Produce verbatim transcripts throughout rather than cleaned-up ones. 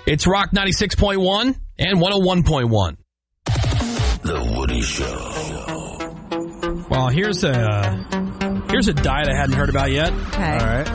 It's Rock ninety-six point one and one oh one point one. The Woody Show. Well, here's a uh, here's a diet I hadn't heard about yet. Okay. All right.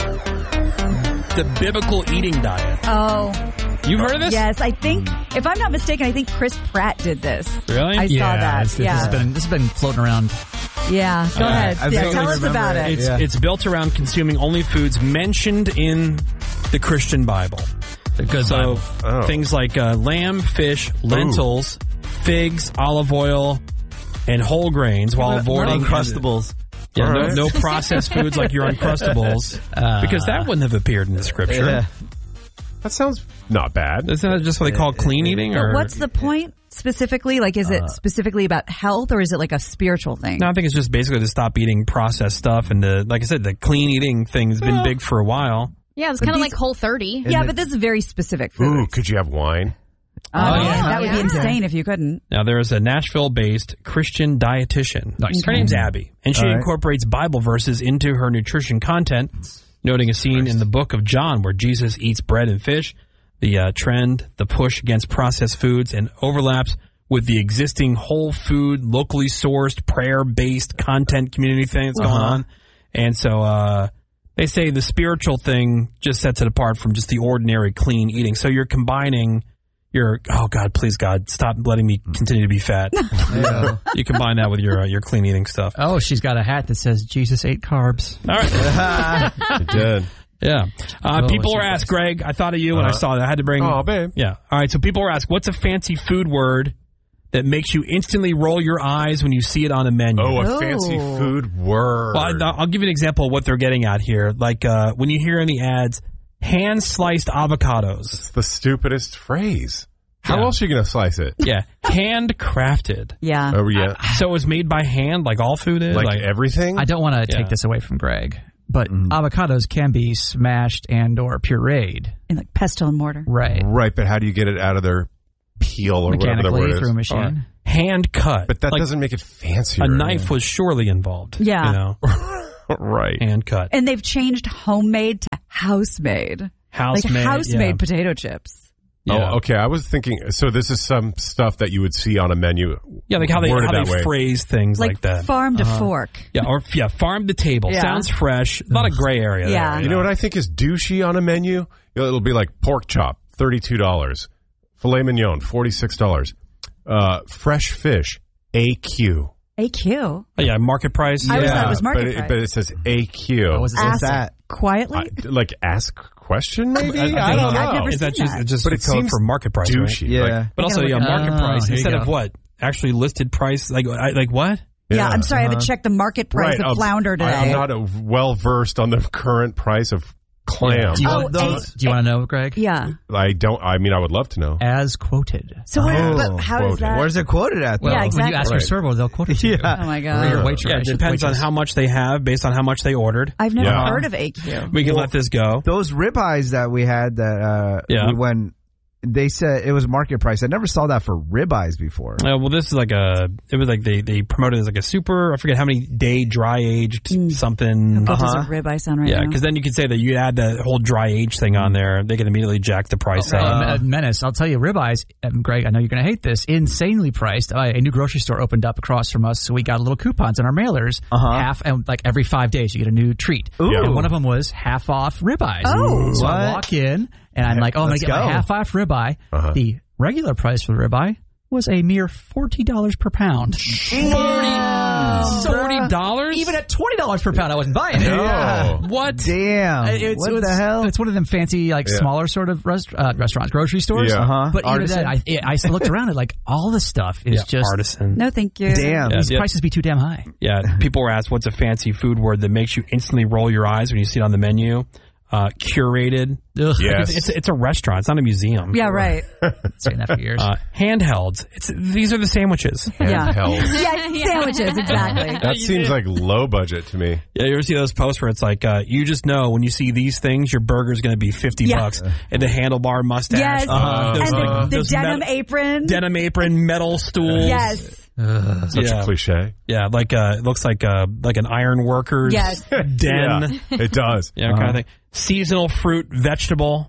The biblical eating diet. Oh. You've heard of this? Yes, I think, if I'm not mistaken, I think Chris Pratt did this. Really? I yeah, saw that. It's, yeah. This has, been, this has been floating around. Yeah, go Uh, ahead. I Yeah, vaguely tell us remember about it. it. It's Yeah. it's built around consuming only foods mentioned in the Christian Bible. The good So Bible. Oh. things like uh, lamb, fish, lentils, figs, olive oil, and whole grains, while avoiding Uncrustables. Yeah, no, Alright. no processed foods like your Uncrustables, Uh, because that wouldn't have appeared in the scripture. Yeah. That sounds not bad. Isn't that just what they call clean eating? But Or what's the point specifically? Like, is it specifically about health or is it like a spiritual thing? No, I think it's just basically to stop eating processed stuff, and to, like I said, the clean eating thing has been big for a while. Yeah, it's kind of these- like Whole thirty. Yeah, but this is very specific food. Ooh, could you have wine? Oh, yeah. that would be Yeah. insane if you couldn't. Now, there is a Nashville-based Christian dietitian. Nice. Her name's Abby, and she All right. incorporates Bible verses into her nutrition content, noting a scene in the book of John where Jesus eats bread and fish, the uh, trend, the push against processed foods, and overlaps with the existing whole food, locally sourced, prayer-based content community thing that's going on. And so uh, they say the spiritual thing just sets it apart from just the ordinary clean eating. So you're combining your, oh, God, please, God, stop letting me continue to be fat. Yeah. You combine that with your uh, your clean eating stuff. Oh, she's got a hat that says Jesus ate carbs. All right. It did. Yeah. Uh, Oh, people she were asked, does. Greg, I thought of you when I Uh-huh. saw that. I had to bring. Oh, babe. Yeah. All right. So people were asked, what's a fancy food word that makes you instantly roll your eyes when you see it on a menu? Oh, a Oh. fancy food word. Well, I- I'll give you an example of what they're getting at here. Like uh, when you hear in the ads, hand-sliced avocados. It's the stupidest phrase. How Yeah. else are you going to slice it? Yeah. Handcrafted. Yeah. Oh, yeah. So it was made by hand like all food is? Like, everything? I don't want to Yeah. take this away from Greg, but Mm. avocados can be smashed and or pureed. In like pestle and mortar. Right. Right, but how do you get it out of their peel or whatever the Mechanically word is? through a machine. Or hand cut. But that Like, doesn't make it fancier. a knife was surely involved. Yeah. You know, Right. hand cut. And they've changed homemade to house-made. House Like made. house-made yeah. potato chips. Yeah. Oh, okay. I was thinking, so this is some stuff that you would see on a menu. Yeah, like how they, worded how that they way. phrase things like, Like, that. farm to fork. Yeah, or yeah, farm to table. Yeah. Sounds fresh. A lot of gray area Yeah. there. You know what I think is douchey on a menu? It'll be like pork chop, thirty-two dollars. Filet mignon, forty-six dollars. Uh, fresh fish, A Q. A Q. Oh, yeah, market price. I always yeah. thought it was market but it, price. but it says A Q. What was it? Ask that? quietly? I, like ask question maybe? I, I, I don't think- know. I've never Is that seen just, that. just But a it code seems for market price, right? douchey. Yeah. Like, But also, I yeah, gotta market look- price Oh, here you instead of go. what? Actually listed price? Like, I, like what? yeah, yeah. I'm sorry. I Uh-huh. haven't checked the market price right. of I'll- flounder today. I, I'm not uh, well versed on the current price of clam. Do you, Oh, want, those, do you want to know, Greg? yeah. I don't. I mean, I would love to know. As quoted. So what, Oh, but how does quoted. that? Where's it quoted at? Well, Yeah, when exactly. you ask your Right. server, they'll quote it to you. Yeah. Oh my Or god. your waitress. Yeah, it depends on waitress. how much they have based on how much they ordered. I've never Yeah. heard of A Q. We can Well, let this go. Those ribeyes that we had that uh, Yeah. we- when they said it was market price. I never saw that for ribeyes before. Uh, well, this is like a. It was like they they promoted it as like a super. I forget how many day dry aged Mm. something. How good Uh-huh. does a ribeye sound right Yeah, now? because then you could say that you add that whole dry age thing on there, they can immediately jack the price Uh, up. Menace, I'll tell you, ribeyes, um, Greg, I know you're going to hate this, insanely priced. Uh, a new grocery store opened up across from us, so we got little coupons in our mailers. Uh-huh. Half, and like every five days, you get a new treat. Ooh. And one of them was half off ribeyes. Oh. So I What? walk in, and I'm like, oh, I'm going Let's to get my go. half off ribeye. Uh-huh. The regular price for the ribeye was a mere forty dollars per pound. Forty dollars? Even at twenty dollars per pound, I wasn't buying it. No. What? Damn. Uh, It's, what it's, the hell? It's one of them fancy, like Yeah. smaller sort of rest, uh, restaurants, grocery stores. Yeah. Uh-huh. But even Artisan? then, I, I looked around at like all the stuff is Yeah, just artisan. No, thank you. Damn. Yeah. these prices be too damn high. Yeah, people were asked what's a fancy food word that makes you instantly roll your eyes when you see it on the menu. Uh, curated. Ugh. Yes. It's, it's it's a restaurant. It's not a museum. Yeah, right. Saying that for years. Uh, handhelds. It's these are the sandwiches. Yeah. Handheld. Yeah, sandwiches, exactly. That seems like low budget to me. Yeah, you ever see those posts where it's like, uh, you just know when you see these things, your burger's going to be fifty Yeah. bucks, and the handlebar mustache, Yes. uh, those, and the, like, the those denim metal- apron. denim apron, metal stools. Yes. Such Yeah. a cliche. Yeah, like uh, it looks like uh, like an iron worker's Yes. den. Yeah, it does. Yeah, kind of thing. Seasonal fruit, vegetable.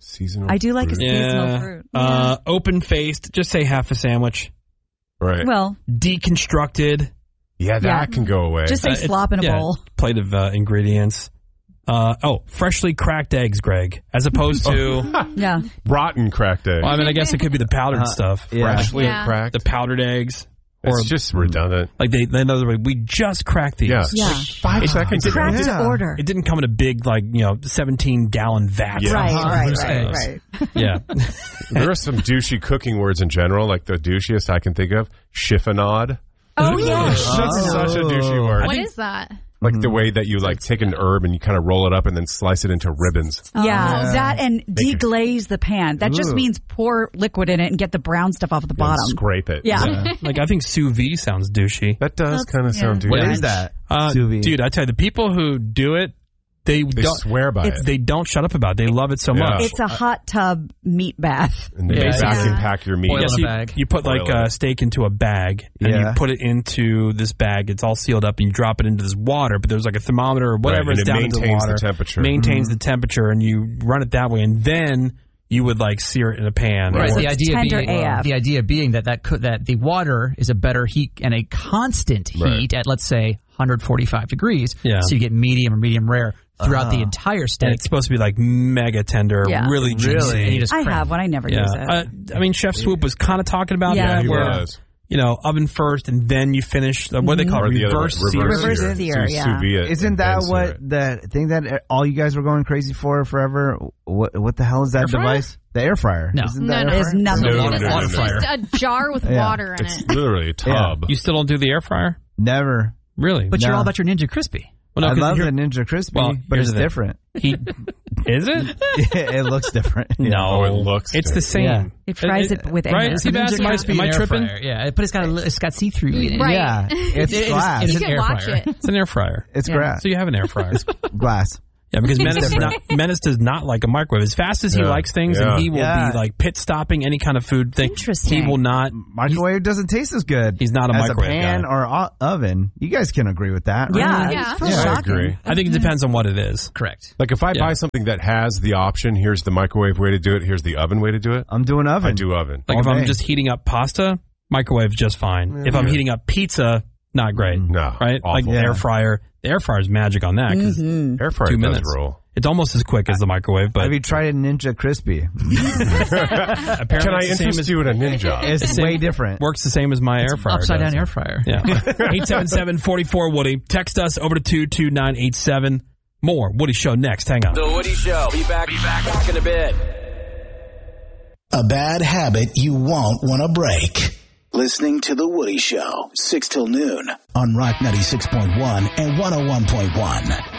Seasonal I do like a fruit. seasonal Yeah. fruit. Uh, open-faced, just say half a sandwich. Right. Well, Deconstructed. yeah, that yeah. can go away. just say Uh, it's- slop in a yeah, bowl. Plate of uh, ingredients. Uh, oh, freshly cracked eggs, Greg, as opposed to. Yeah. Rotten cracked egg. Well, I mean, I guess it could be the powdered Uh, stuff. yeah. Freshly Yeah. cracked. The powdered eggs. Or It's just redundant. like they, they know we just cracked these. Yeah. Yeah. Five seconds ago. Cracked Yeah. order. It didn't come in a big, like, you know, seventeen gallon vat. Yeah. Right, Uh-huh. right, Loose right, eggs. right. Yeah. There are some douchey cooking words in general, like the douchiest I can think of. Chiffonade. Oh, yeah. That's such a douchey word. What is that? Like the way that you like take an herb and you kind of roll it up and then slice it into ribbons. Yeah, Yeah. that and deglaze the pan. That just Ooh. means pour liquid in it and get the brown stuff off the And bottom. scrape it. Yeah. Like, I think sous vide sounds douchey. That does kind of yeah. sound douchey. What Yeah. is that? Uh, Sous vide. dude, I tell you, the people who do it, they, They don't swear by It's- it. they don't shut up about it. They love it so Yeah. much. It's a hot tub meat bath. And they Yeah, vacuum yeah. pack your meat. Oil Yeah, in so a you, bag. you put like Oil in a it. steak into a bag and you Yeah. put it into this bag. It's all sealed up and you drop it into this water, but there's like a thermometer or whatever Right, is and it down into the maintains the water. temperature. Maintains the temperature and you run it that way and then you would like sear it in a pan. Right. or- The idea tender being A F. the idea being that that could, that the water is a better heat and a constant heat Right. at let's say one forty-five degrees. Yeah. So you get medium or medium rare throughout the entire and steak. it's supposed to be like mega tender, Yeah. really juicy. Really? And you just I crank. have one. I never Yeah. use it. Uh, I mean, Chef Swoop was kind of talking about Yeah, that he where, was. you know, oven first and then you finish, uh, what do they call Or it? the other way, Reverse sear. Reverse sear. sear, So you yeah. sous vide it Isn't and that then sear what it. the thing that all you guys were going crazy for forever? What what the hell is that Air fryer? device? The air fryer. No. Isn't No, that no. air It's fryer? nothing. No, It's no, just, no, it's no. just a jar with Yeah. water in It's it. literally a tub. You still don't do the air fryer? Never. Really? But you're No. all about your Ninja Crispy. Well, no, I 'cause love you're- the Ninja Crispy, Well, but here's it's the thing. different. He, is it? It looks different. No, Oh, it looks It's the different. same. Yeah. It fries it with right? air. See, Bass, am I, Crispy am I and air tripping? fryer. Yeah, but it's got a, it's got see-through in it. Right. Yeah, it's It is- glass. it is You an can air watch fryer. it. It's an air fryer. It's Yeah. glass. So you have an air fryer. glass. Yeah, because Menace, does not, Menace does not like a microwave. As fast as he Yeah. likes things, Yeah. and he will Yeah. be like pit stopping any kind of food thing. Interesting. He will not. Microwave doesn't taste as good. He's not a as microwave a pan guy. or o- oven. You guys can agree with that, right? Yeah. Yeah. It's Yeah, I shocking. agree. I think it depends on what it is. Correct. Like if I Yeah. buy something that has the option, here's the microwave way to do it, here's the oven way to do it, I'm doing oven. I do oven. Like All if I'm day. just heating up pasta, microwave's just fine. If I'm heating up pizza, not great. No, Right? awful. Like Yeah. air fryer. The air fryer's magic on that because Air fryer two does minutes. roll. It's almost as quick as the microwave, but Have you tried a Ninja Crispy? apparently Can I it's the same interest as, you in a ninja? It's way different. works the same as my air fryer. Upside does. down air fryer. Yeah. eight seven seven, four four, Woody. Text us over to two two nine eight seven. More Woody Show next. Hang on. The Woody Show. Be back, be back, back in a bit. A bad habit you won't want to break. Listening to The Woody Show, six till noon on Rock ninety-six point one and one oh one point one.